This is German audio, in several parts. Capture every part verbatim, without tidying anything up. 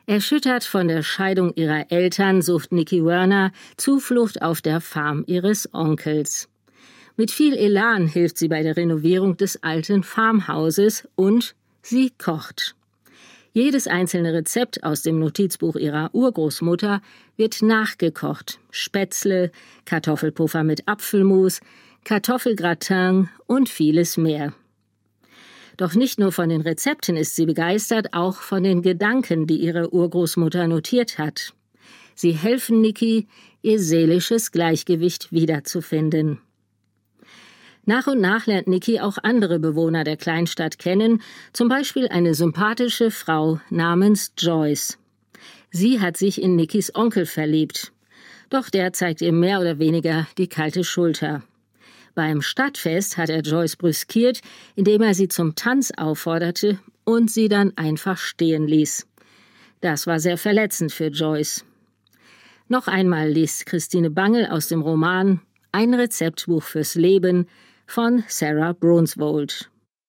Erschüttert von der Scheidung ihrer Eltern sucht Nikki Werner Zuflucht auf der Farm ihres Onkels. Mit viel Elan hilft sie bei der Renovierung des alten Farmhauses und sie kocht. Jedes einzelne Rezept aus dem Notizbuch ihrer Urgroßmutter wird nachgekocht. Spätzle, Kartoffelpuffer mit Apfelmus, Kartoffelgratin und vieles mehr. Doch nicht nur von den Rezepten ist sie begeistert, auch von den Gedanken, die ihre Urgroßmutter notiert hat. Sie helfen Nikki, ihr seelisches Gleichgewicht wiederzufinden. Nach und nach lernt Nikki auch andere Bewohner der Kleinstadt kennen, zum Beispiel eine sympathische Frau namens Joyce. Sie hat sich in Nickys Onkel verliebt. Doch der zeigt ihr mehr oder weniger die kalte Schulter. Beim Stadtfest hat er Joyce brüskiert, indem er sie zum Tanz aufforderte und sie dann einfach stehen ließ. Das war sehr verletzend für Joyce. Noch einmal liest Christine Bangel aus dem Roman Ein Rezeptbuch fürs Leben von Sarah Brunswold.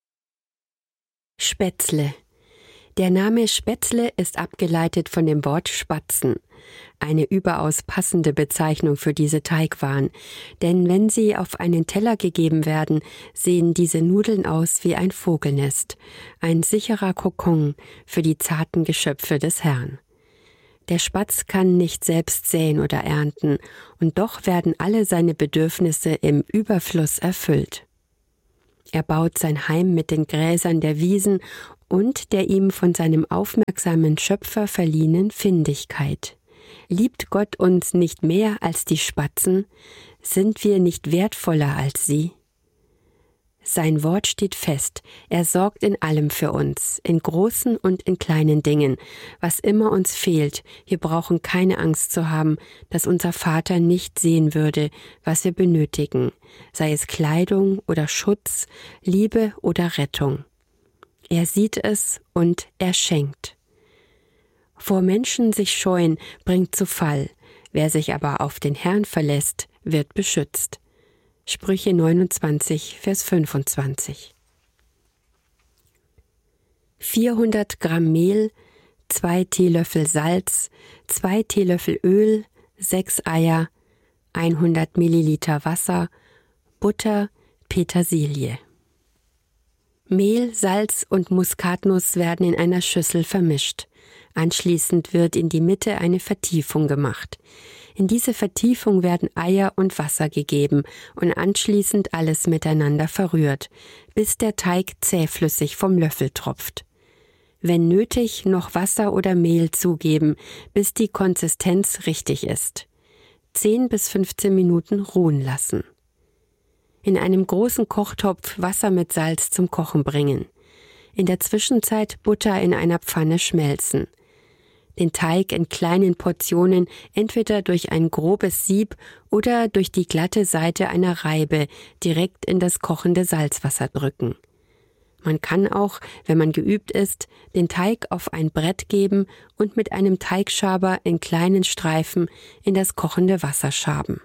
Spätzle. Der Name Spätzle ist abgeleitet von dem Wort Spatzen. Eine überaus passende Bezeichnung für diese Teigwaren, denn wenn sie auf einen Teller gegeben werden, sehen diese Nudeln aus wie ein Vogelnest, ein sicherer Kokon für die zarten Geschöpfe des Herrn. Der Spatz kann nicht selbst säen oder ernten, und doch werden alle seine Bedürfnisse im Überfluss erfüllt. Er baut sein Heim mit den Gräsern der Wiesen und der ihm von seinem aufmerksamen Schöpfer verliehenen Findigkeit. Liebt Gott uns nicht mehr als die Spatzen? Sind wir nicht wertvoller als sie? Sein Wort steht fest, er sorgt in allem für uns, in großen und in kleinen Dingen. Was immer uns fehlt, wir brauchen keine Angst zu haben, dass unser Vater nicht sehen würde, was wir benötigen, sei es Kleidung oder Schutz, Liebe oder Rettung. Er sieht es und er schenkt. Vor Menschen sich scheuen, bringt zu Fall, wer sich aber auf den Herrn verlässt, wird beschützt. Sprüche neunundzwanzig, Vers fünfundzwanzig. vierhundert Gramm Mehl, zwei Teelöffel Salz, zwei Teelöffel Öl, sechs Eier, hundert Milliliter Wasser, Butter, Petersilie. Mehl, Salz und Muskatnuss werden in einer Schüssel vermischt. Anschließend wird in die Mitte eine Vertiefung gemacht. In diese Vertiefung werden Eier und Wasser gegeben und anschließend alles miteinander verrührt, bis der Teig zähflüssig vom Löffel tropft. Wenn nötig, noch Wasser oder Mehl zugeben, bis die Konsistenz richtig ist. zehn bis fünfzehn Minuten ruhen lassen. In einem großen Kochtopf Wasser mit Salz zum Kochen bringen. In der Zwischenzeit Butter in einer Pfanne schmelzen. Den Teig in kleinen Portionen entweder durch ein grobes Sieb oder durch die glatte Seite einer Reibe direkt in das kochende Salzwasser drücken. Man kann auch, wenn man geübt ist, den Teig auf ein Brett geben und mit einem Teigschaber in kleinen Streifen in das kochende Wasser schaben.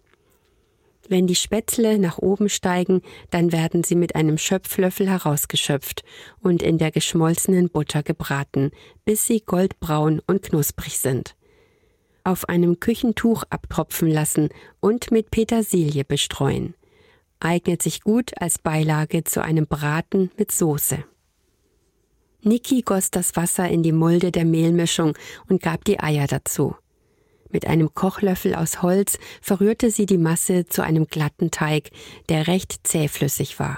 Wenn die Spätzle nach oben steigen, dann werden sie mit einem Schöpflöffel herausgeschöpft und in der geschmolzenen Butter gebraten, bis sie goldbraun und knusprig sind. Auf einem Küchentuch abtropfen lassen und mit Petersilie bestreuen. Eignet sich gut als Beilage zu einem Braten mit Soße. Nikki goss das Wasser in die Mulde der Mehlmischung und gab die Eier dazu. Mit einem Kochlöffel aus Holz verrührte sie die Masse zu einem glatten Teig, der recht zähflüssig war.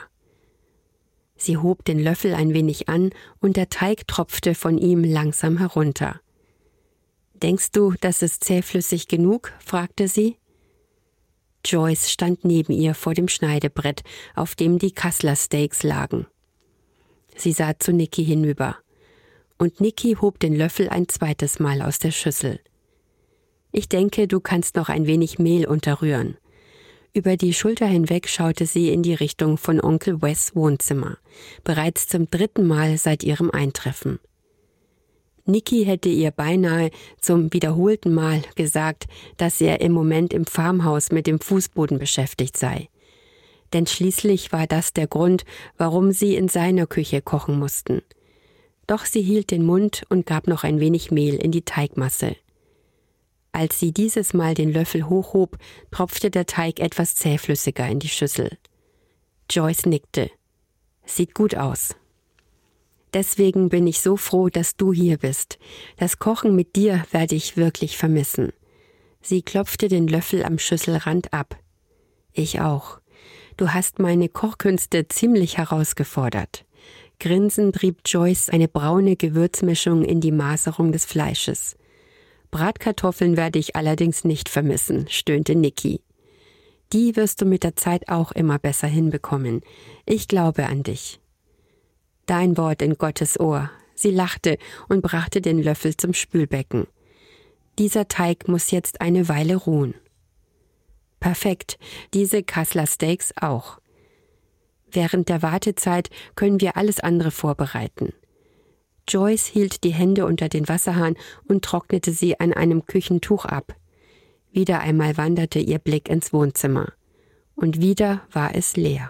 Sie hob den Löffel ein wenig an und der Teig tropfte von ihm langsam herunter. »Denkst du, das ist zähflüssig genug?« fragte sie. Joyce stand neben ihr vor dem Schneidebrett, auf dem die Kassler-Steaks lagen. Sie sah zu Nikki hinüber. Und Nikki hob den Löffel ein zweites Mal aus der Schüssel. »Ich denke, du kannst noch ein wenig Mehl unterrühren.« Über die Schulter hinweg schaute sie in die Richtung von Onkel Wes' Wohnzimmer, bereits zum dritten Mal seit ihrem Eintreffen. Nikki hätte ihr beinahe zum wiederholten Mal gesagt, dass er im Moment im Farmhaus mit dem Fußboden beschäftigt sei. Denn schließlich war das der Grund, warum sie in seiner Küche kochen mussten. Doch sie hielt den Mund und gab noch ein wenig Mehl in die Teigmasse. Als sie dieses Mal den Löffel hochhob, tropfte der Teig etwas zähflüssiger in die Schüssel. Joyce nickte. »Sieht gut aus. Deswegen bin ich so froh, dass du hier bist. Das Kochen mit dir werde ich wirklich vermissen.« Sie klopfte den Löffel am Schüsselrand ab. »Ich auch. Du hast meine Kochkünste ziemlich herausgefordert.« Grinsend rieb Joyce eine braune Gewürzmischung in die Maserung des Fleisches. »Bratkartoffeln werde ich allerdings nicht vermissen«, stöhnte Nikki. »Die wirst du mit der Zeit auch immer besser hinbekommen. Ich glaube an dich.« »Dein Wort in Gottes Ohr.« Sie lachte und brachte den Löffel zum Spülbecken. »Dieser Teig muss jetzt eine Weile ruhen.« »Perfekt, diese Kasseler Steaks auch. Während der Wartezeit können wir alles andere vorbereiten.« Joyce hielt die Hände unter den Wasserhahn und trocknete sie an einem Küchentuch ab. Wieder einmal wanderte ihr Blick ins Wohnzimmer. Und wieder war es leer.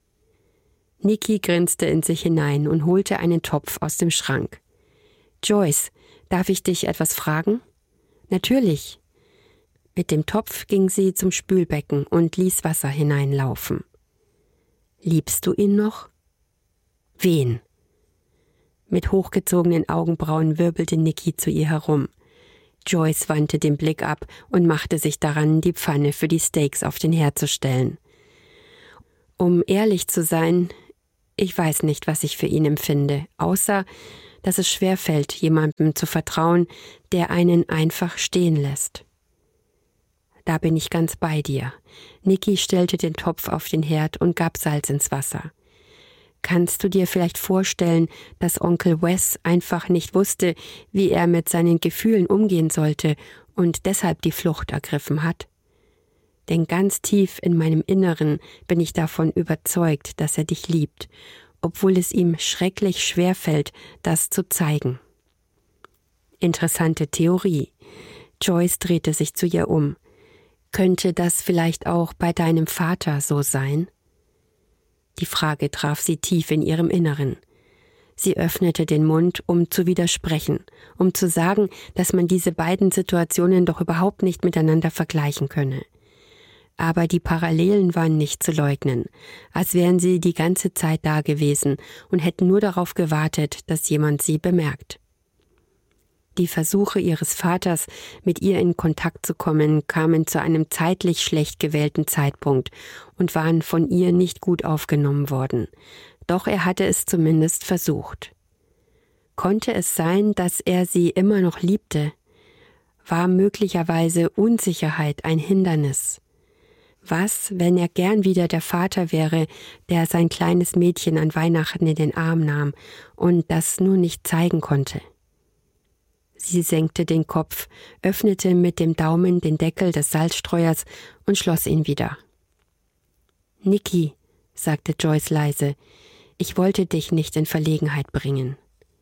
Nikki grinste in sich hinein und holte einen Topf aus dem Schrank. »Joyce, darf ich dich etwas fragen?« »Natürlich.« Mit dem Topf ging sie zum Spülbecken und ließ Wasser hineinlaufen. »Liebst du ihn noch?« »Wen?« Mit hochgezogenen Augenbrauen wirbelte Nikki zu ihr herum. Joyce wandte den Blick ab und machte sich daran, die Pfanne für die Steaks auf den Herd zu stellen. »Um ehrlich zu sein, ich weiß nicht, was ich für ihn empfinde, außer, dass es schwerfällt, jemandem zu vertrauen, der einen einfach stehen lässt.« »Da bin ich ganz bei dir.« Nikki stellte den Topf auf den Herd und gab Salz ins Wasser. »Kannst du dir vielleicht vorstellen, dass Onkel Wes einfach nicht wusste, wie er mit seinen Gefühlen umgehen sollte und deshalb die Flucht ergriffen hat? Denn ganz tief in meinem Inneren bin ich davon überzeugt, dass er dich liebt, obwohl es ihm schrecklich schwer fällt, das zu zeigen.« Interessante Theorie. Joyce drehte sich zu ihr um. »Könnte das vielleicht auch bei deinem Vater so sein?« Die Frage traf sie tief in ihrem Inneren. Sie öffnete den Mund, um zu widersprechen, um zu sagen, dass man diese beiden Situationen doch überhaupt nicht miteinander vergleichen könne. Aber die Parallelen waren nicht zu leugnen, als wären sie die ganze Zeit da gewesen und hätten nur darauf gewartet, dass jemand sie bemerkt. Die Versuche ihres Vaters, mit ihr in Kontakt zu kommen, kamen zu einem zeitlich schlecht gewählten Zeitpunkt und waren von ihr nicht gut aufgenommen worden. Doch er hatte es zumindest versucht. Konnte es sein, dass er sie immer noch liebte? War möglicherweise Unsicherheit ein Hindernis? Was, wenn er gern wieder der Vater wäre, der sein kleines Mädchen an Weihnachten in den Arm nahm und das nur nicht zeigen konnte? Sie senkte den Kopf, öffnete mit dem Daumen den Deckel des Salzstreuers und schloss ihn wieder. »Nikki«, sagte Joyce leise, »ich wollte dich nicht in Verlegenheit bringen.«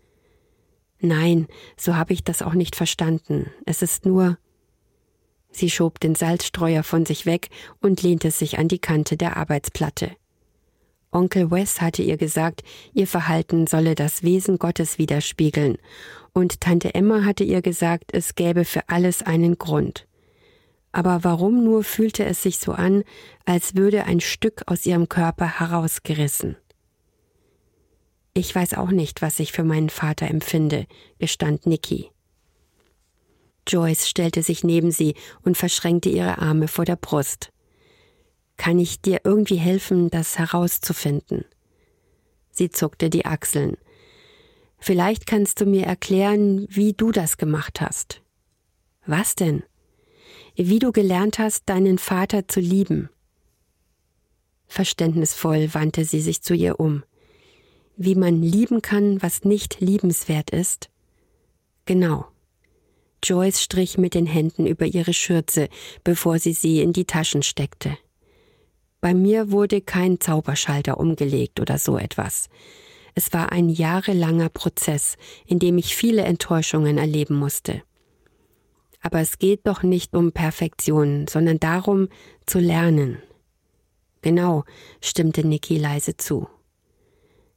»Nein, so habe ich das auch nicht verstanden. Es ist nur...« Sie schob den Salzstreuer von sich weg und lehnte sich an die Kante der Arbeitsplatte. Onkel Wes hatte ihr gesagt, ihr Verhalten solle das Wesen Gottes widerspiegeln, und Tante Emma hatte ihr gesagt, es gäbe für alles einen Grund. Aber warum nur fühlte es sich so an, als würde ein Stück aus ihrem Körper herausgerissen? »Ich weiß auch nicht, was ich für meinen Vater empfinde«, gestand Nikki. Joyce stellte sich neben sie und verschränkte ihre Arme vor der Brust. »Kann ich dir irgendwie helfen, das herauszufinden?« Sie zuckte die Achseln. »Vielleicht kannst du mir erklären, wie du das gemacht hast.« »Was denn?« »Wie du gelernt hast, deinen Vater zu lieben.« Verständnisvoll wandte sie sich zu ihr um. »Wie man lieben kann, was nicht liebenswert ist?« »Genau.« Joyce strich mit den Händen über ihre Schürze, bevor sie sie in die Taschen steckte. »Bei mir wurde kein Zauberschalter umgelegt oder so etwas. Es war ein jahrelanger Prozess, in dem ich viele Enttäuschungen erleben musste. Aber es geht doch nicht um Perfektion, sondern darum, zu lernen.« »Genau«, stimmte Nikki leise zu.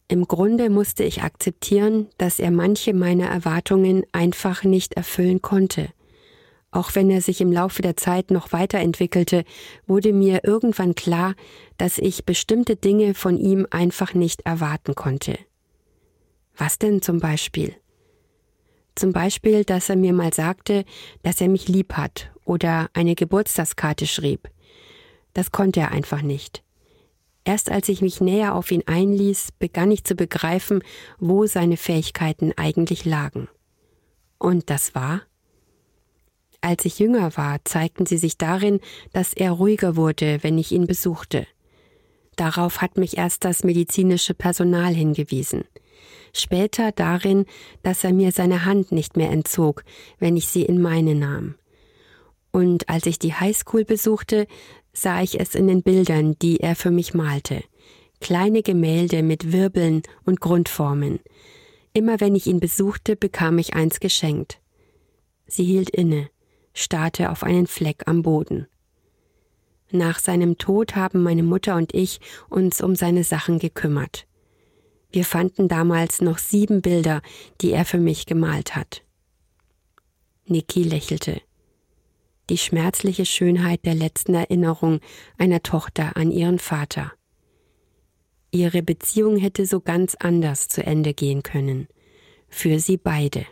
Im Grunde musste ich akzeptieren, dass er manche meiner Erwartungen einfach nicht erfüllen konnte. Auch wenn er sich im Laufe der Zeit noch weiterentwickelte, wurde mir irgendwann klar, dass ich bestimmte Dinge von ihm einfach nicht erwarten konnte. Was denn zum Beispiel? Zum Beispiel, dass er mir mal sagte, dass er mich lieb hat oder eine Geburtstagskarte schrieb. Das konnte er einfach nicht. Erst als ich mich näher auf ihn einließ, begann ich zu begreifen, wo seine Fähigkeiten eigentlich lagen. Und das war? Als ich jünger war, zeigten sie sich darin, dass er ruhiger wurde, wenn ich ihn besuchte. Darauf hat mich erst das medizinische Personal hingewiesen. Später darin, dass er mir seine Hand nicht mehr entzog, wenn ich sie in meine nahm. Und als ich die Highschool besuchte, sah ich es in den Bildern, die er für mich malte. Kleine Gemälde mit Wirbeln und Grundformen. Immer wenn ich ihn besuchte, bekam ich eins geschenkt. Sie hielt inne, starrte auf einen Fleck am Boden. Nach seinem Tod haben meine Mutter und ich uns um seine Sachen gekümmert. Wir fanden damals noch sieben Bilder, die er für mich gemalt hat. Nikki lächelte. Die schmerzliche Schönheit der letzten Erinnerung einer Tochter an ihren Vater. Ihre Beziehung hätte so ganz anders zu Ende gehen können. Für sie beide.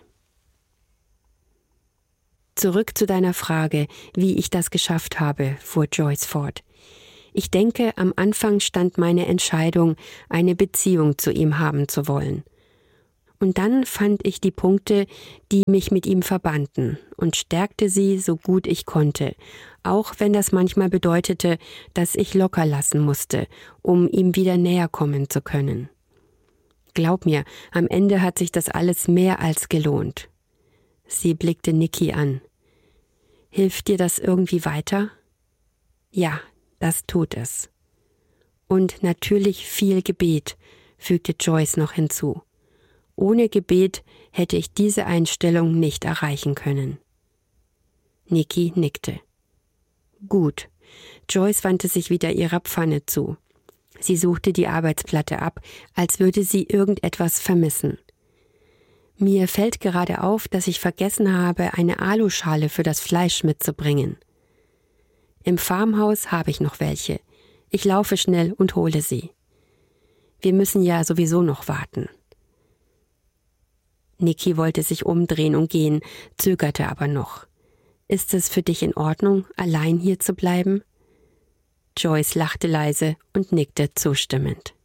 Zurück zu deiner Frage, wie ich das geschafft habe, fuhr Joyce fort. Ich denke, am Anfang stand meine Entscheidung, eine Beziehung zu ihm haben zu wollen. Und dann fand ich die Punkte, die mich mit ihm verbanden, und stärkte sie so gut ich konnte, auch wenn das manchmal bedeutete, dass ich locker lassen musste, um ihm wieder näher kommen zu können. Glaub mir, am Ende hat sich das alles mehr als gelohnt. Sie blickte Nikki an. Hilft dir das irgendwie weiter? Ja, das tut es. Und natürlich viel Gebet, fügte Joyce noch hinzu. Ohne Gebet hätte ich diese Einstellung nicht erreichen können. Nikki nickte. Gut. Joyce wandte sich wieder ihrer Pfanne zu. Sie suchte die Arbeitsplatte ab, als würde sie irgendetwas vermissen. Mir fällt gerade auf, dass ich vergessen habe, eine Aluschale für das Fleisch mitzubringen. Im Farmhaus habe ich noch welche. Ich laufe schnell und hole sie. Wir müssen ja sowieso noch warten. Nikki wollte sich umdrehen und gehen, zögerte aber noch. Ist es für dich in Ordnung, allein hier zu bleiben? Joyce lachte leise und nickte zustimmend.